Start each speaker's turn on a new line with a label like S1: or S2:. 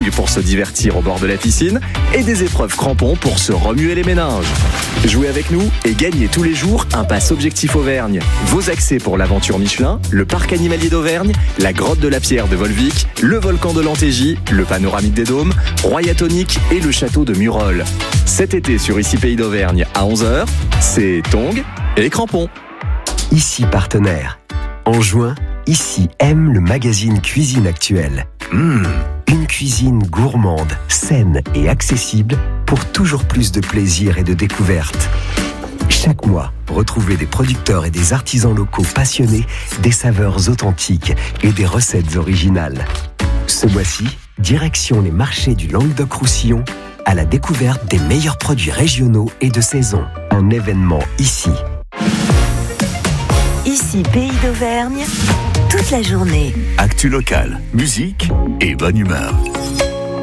S1: bowling pour se divertir au bord de la piscine et des épreuves crampons pour se remuer les méninges. Jouez avec nous et gagnez tous les jours un pass Objectif Auvergne. Vos accès pour l'aventure Michelin, le parc animalier d'Auvergne, la grotte de la Pierre de Volvic, le volcan de l'Antégie, le panoramique des Dômes, Royatonique et le château de Murol. Cet été sur Ici Pays d'Auvergne à 11h, c'est Tongs et les crampons.
S2: Ici partenaire. En juin, Ici aime le magazine Cuisine Actuelle. Une cuisine gourmande, saine et accessible pour toujours plus de plaisir et de découverte. Chaque mois, retrouvez des producteurs et des artisans locaux passionnés des saveurs authentiques et des recettes originales. Ce mois-ci, direction les marchés du Languedoc-Roussillon à la découverte des meilleurs produits régionaux et de saison. Un événement ici.
S3: Ici Pays d'Auvergne, toute la journée.
S4: Actu locale, musique et bonne humeur.